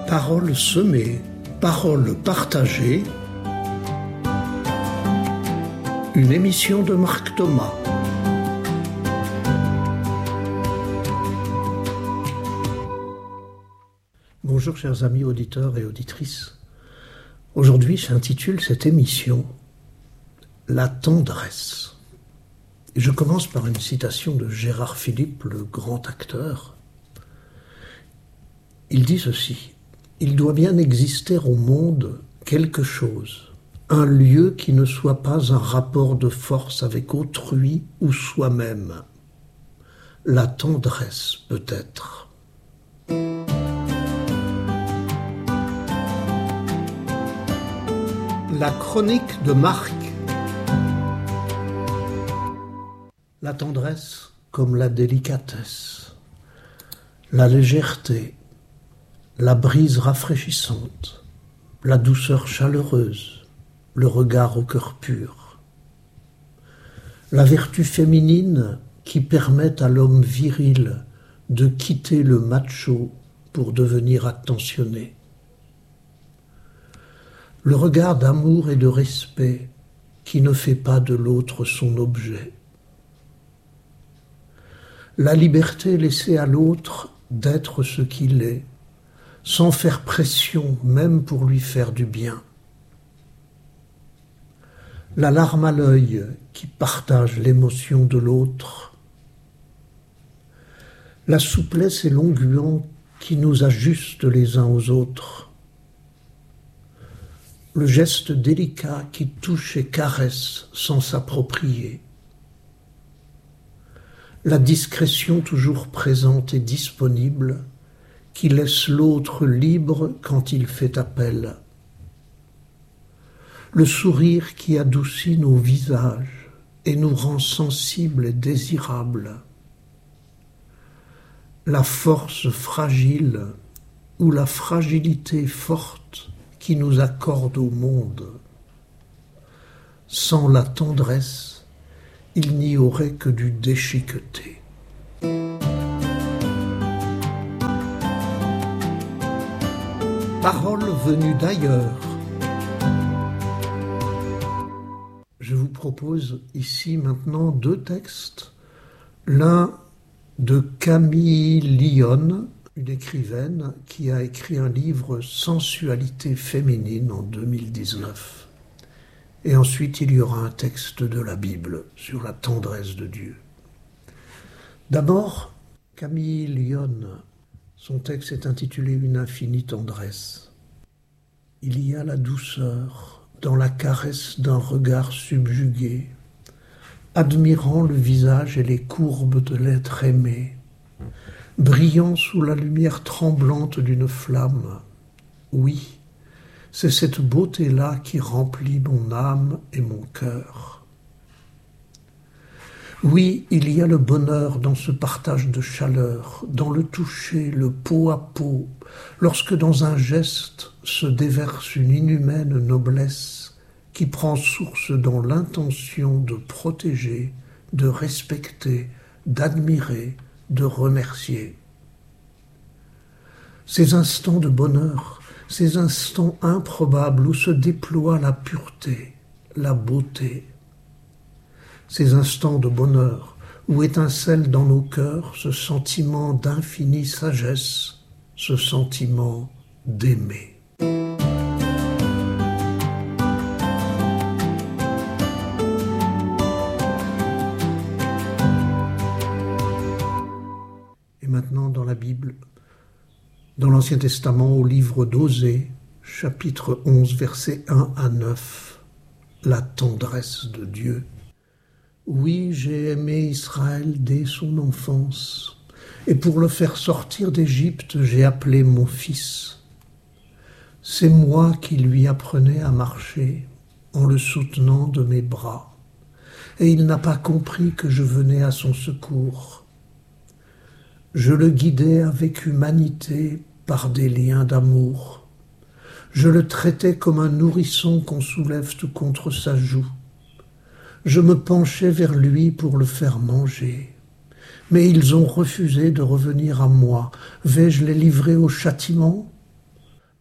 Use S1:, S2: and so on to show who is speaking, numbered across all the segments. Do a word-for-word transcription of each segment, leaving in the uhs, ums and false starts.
S1: Paroles semées, paroles partagées. Une émission de Marc Thomas. Bonjour chers amis auditeurs et auditrices. Aujourd'hui j'intitule cette émission « La tendresse ». Et je commence par une citation de Gérard Philipe, le grand acteur. Il dit ceci: « Il doit bien exister au monde quelque chose, un lieu qui ne soit pas un rapport de force avec autrui ou soi-même. La tendresse peut-être. » La chronique de Marc. La tendresse comme la délicatesse, la légèreté, la brise rafraîchissante, la douceur chaleureuse, le regard au cœur pur. La vertu féminine qui permet à l'homme viril de quitter le macho pour devenir attentionné. Le regard d'amour et de respect qui ne fait pas de l'autre son objet. La liberté laissée à l'autre d'être ce qu'il est, sans faire pression même pour lui faire du bien. La larme à l'œil qui partage l'émotion de l'autre. La souplesse et l'onguent qui nous ajuste les uns aux autres. Le geste délicat qui touche et caresse sans s'approprier. La discrétion toujours présente et disponible qui laisse l'autre libre quand il fait appel. Le sourire qui adoucit nos visages et nous rend sensibles et désirables. La force fragile ou la fragilité forte qui nous accorde au monde. Sans la tendresse, il n'y aurait que du déchiqueté. Paroles venues d'ailleurs. Je vous propose ici maintenant deux textes. L'un de Camille Lyon, une écrivaine qui a écrit un livre « Sensualité féminine » en deux mille dix-neuf. Et ensuite, il y aura un texte de la Bible sur la tendresse de Dieu. D'abord, Camille Lyon, son texte est intitulé « Une infinie tendresse ». Il y a la douceur dans la caresse d'un regard subjugué, admirant le visage et les courbes de l'être aimé, brillant sous la lumière tremblante d'une flamme. Oui, c'est cette beauté-là qui remplit mon âme et mon cœur. Oui, il y a le bonheur dans ce partage de chaleur, dans le toucher, le peau à peau, lorsque dans un geste se déverse une inhumaine noblesse qui prend source dans l'intention de protéger, de respecter, d'admirer, de remercier. Ces instants de bonheur, ces instants improbables où se déploie la pureté, la beauté. Ces instants de bonheur où étincelle dans nos cœurs ce sentiment d'infinie sagesse, ce sentiment d'aimer. Et maintenant dans la Bible, dans l'Ancien Testament, au livre d'Osée, chapitre onze, versets un à neuf, la tendresse de Dieu. Oui, j'ai aimé Israël dès son enfance, et pour le faire sortir d'Égypte, j'ai appelé mon fils. C'est moi qui lui apprenais à marcher, en le soutenant de mes bras, et il n'a pas compris que je venais à son secours. Je le guidais avec humanité par des liens d'amour. Je le traitais comme un nourrisson qu'on soulève tout contre sa joue. Je me penchais vers lui pour le faire manger. Mais ils ont refusé de revenir à moi. Vais-je les livrer au châtiment ?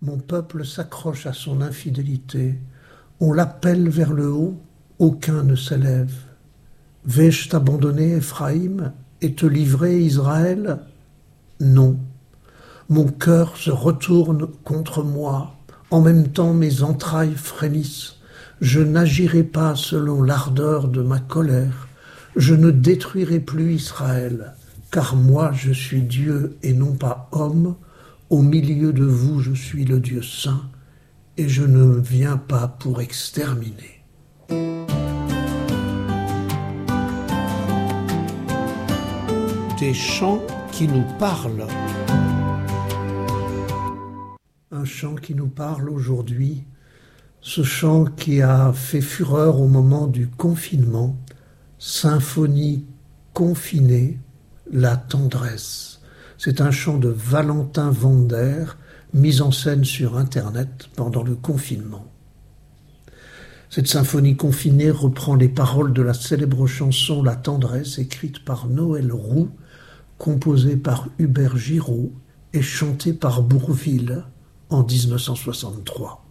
S1: Mon peuple s'accroche à son infidélité. On l'appelle vers le haut, aucun ne s'élève. Vais-je t'abandonner, Éphraïm, et te livrer, Israël? Non. Mon cœur se retourne contre moi. En même temps, mes entrailles frémissent. Je n'agirai pas selon l'ardeur de ma colère. Je ne détruirai plus Israël, car moi je suis Dieu et non pas homme. Au milieu de vous, je suis le Dieu saint, et je ne viens pas pour exterminer. Des chants qui nous parlent. Un chant qui nous parle aujourd'hui, ce chant qui a fait fureur au moment du confinement, symphonie confinée, la tendresse. C'est un chant de Valentin Vander, mis en scène sur Internet pendant le confinement. Cette symphonie confinée reprend les paroles de la célèbre chanson La tendresse, écrite par Noël Roux, composée par Hubert Giraud et chantée par Bourvil en dix-neuf cent soixante-trois.